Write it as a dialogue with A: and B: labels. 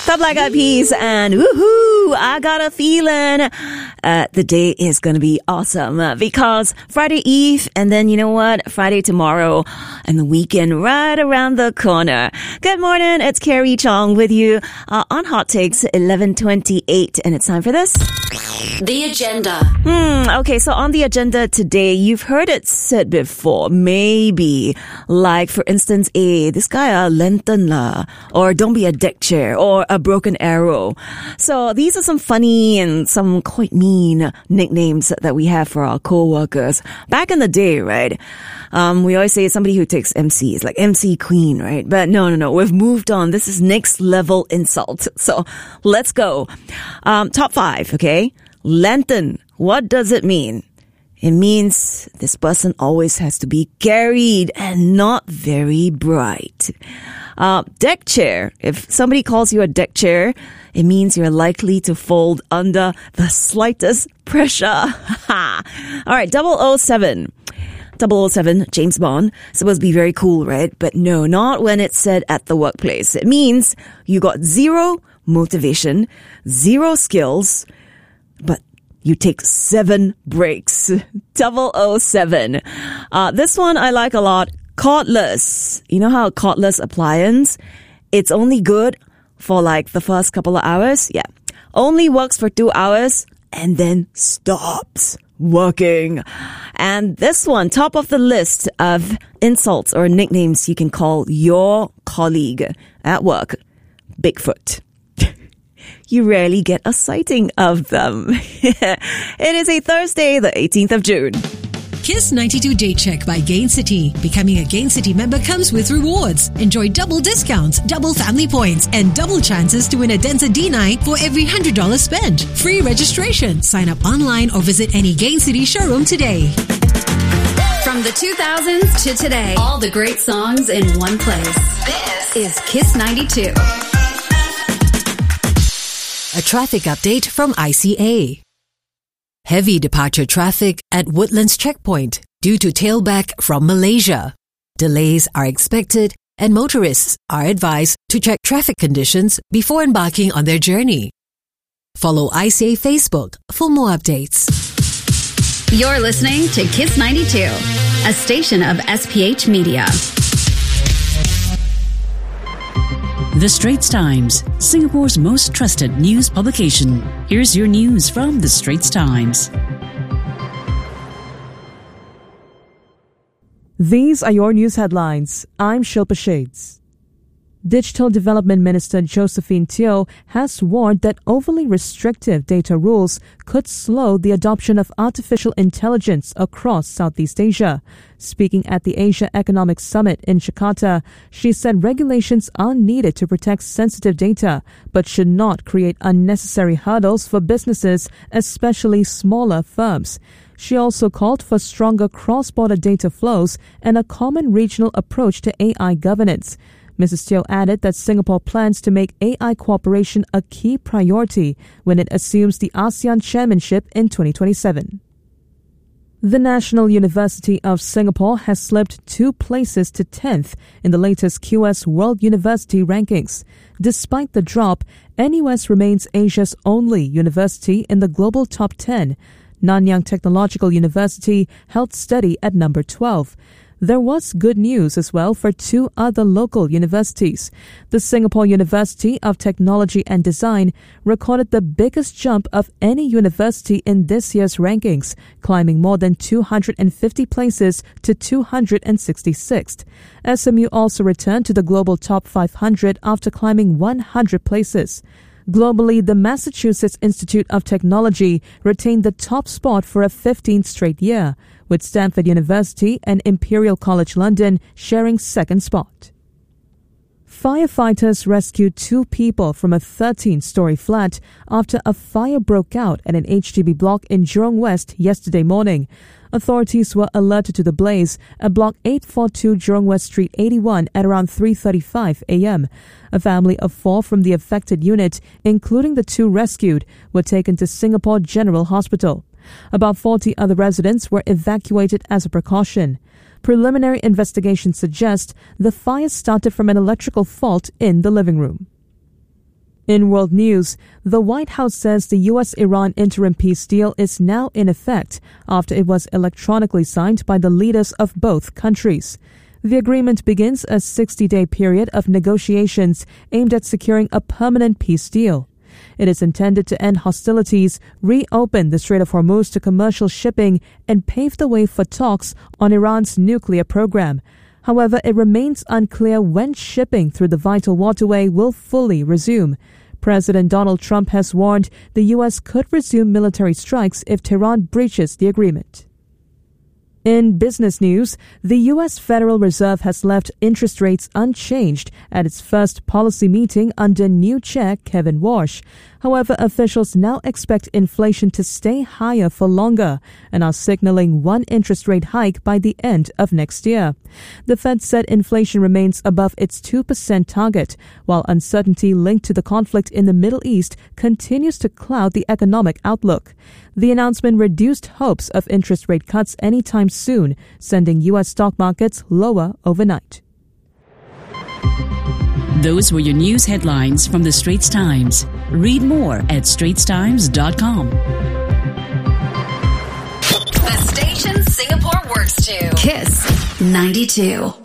A: The Black Eyed Peas and woohoo, I got a feeling the day is going to be awesome because Friday Eve and then you know what? Friday tomorrow and the weekend right around the corner. Good morning, it's Carrie Chong with you on Hot Takes 11:28 and it's time for this.
B: The agenda.
A: Okay, so on the agenda today, you've heard it said before, maybe, like for instance, this guy lantern la, or don't be a deck chair, or a broken arrow. So these are some funny and some quite mean nicknames that we have for our co-workers. Back in the day, right? We always say somebody who takes MC is like MC Queen, right? But no, we've moved on. This is next level insult. So let's go. Top 5, okay? Lantern. What does it mean? It means this person always has to be carried and not very bright. Deck chair. If somebody calls you a deck chair, it means you're likely to fold under the slightest pressure. All right, 007. 007, James Bond, supposed to be very cool, right? But no, not when it's said at the workplace. It means you got zero motivation, zero skills, but you take 7 breaks. 007. This one I like a lot. Cordless. You know how a cordless appliance? It's only good for like the first couple of hours. Yeah. Only works for 2 hours and then stops working. And this one, top of the list of insults or nicknames you can call your colleague at work. Bigfoot. You rarely get a sighting of them. It is a Thursday, the 18th of June.
C: Kiss 92 Day Check by Gain City. Becoming a Gain City member comes with rewards. Enjoy double discounts, double family points, and double chances to win a Denza D9 for every $100 spent. Free registration. Sign up online or visit any Gain City showroom today.
B: From the 2000s to today, all the great songs in one place. This is Kiss 92.
C: A traffic update from ICA. Heavy departure traffic at Woodlands Checkpoint due to tailback from Malaysia. Delays are expected and motorists are advised to check traffic conditions before embarking on their journey. Follow ICA Facebook for more updates.
B: You're listening to Kiss 92, a station of SPH Media.
D: The Straits Times, Singapore's most trusted news publication. Here's your news from The Straits Times.
E: These are your news headlines. I'm Shilpa Shades. Digital Development Minister Josephine Teo has warned that overly restrictive data rules could slow the adoption of artificial intelligence across Southeast Asia. Speaking at the Asia Economic Summit in Jakarta, she said regulations are needed to protect sensitive data, but should not create unnecessary hurdles for businesses, especially smaller firms. She also called for stronger cross-border data flows and a common regional approach to AI governance. Mrs. Teo added that Singapore plans to make AI cooperation a key priority when it assumes the ASEAN chairmanship in 2027. The National University of Singapore has slipped 2 places to 10th in the latest QS World University rankings. Despite the drop, NUS remains Asia's only university in the global top 10. Nanyang Technological University held steady at number 12. There was good news as well for 2 other local universities. The Singapore University of Technology and Design recorded the biggest jump of any university in this year's rankings, climbing more than 250 places to 266th. SMU also returned to the global top 500 after climbing 100 places. Globally, the Massachusetts Institute of Technology retained the top spot for a 15th straight year, with Stanford University and Imperial College London sharing second spot. Firefighters rescued 2 people from a 13-story flat after a fire broke out at an HDB block in Jurong West yesterday morning. Authorities were alerted to the blaze at Block 842 Jurong West Street 81 at around 3:35 a.m. A family of 4 from the affected unit, including the 2 rescued, were taken to Singapore General Hospital. About 40 other residents were evacuated as a precaution. Preliminary investigations suggest the fire started from an electrical fault in the living room. In world news, the White House says the U.S.-Iran interim peace deal is now in effect after it was electronically signed by the leaders of both countries. The agreement begins a 60-day period of negotiations aimed at securing a permanent peace deal. It is intended to end hostilities, reopen the Strait of Hormuz to commercial shipping, and pave the way for talks on Iran's nuclear program. However, it remains unclear when shipping through the vital waterway will fully resume. President Donald Trump has warned the U.S. could resume military strikes if Tehran breaches the agreement. In business news, the U.S. Federal Reserve has left interest rates unchanged at its first policy meeting under new chair Kevin Warsh. However, officials now expect inflation to stay higher for longer and are signaling one interest rate hike by the end of next year. The Fed said inflation remains above its 2% target, while uncertainty linked to the conflict in the Middle East continues to cloud the economic outlook. The announcement reduced hopes of interest rate cuts anytime soon, sending U.S. stock markets lower overnight.
D: Those were your news headlines from the Straits Times. Read more at straitstimes.com.
B: The station Singapore works to. Kiss 92.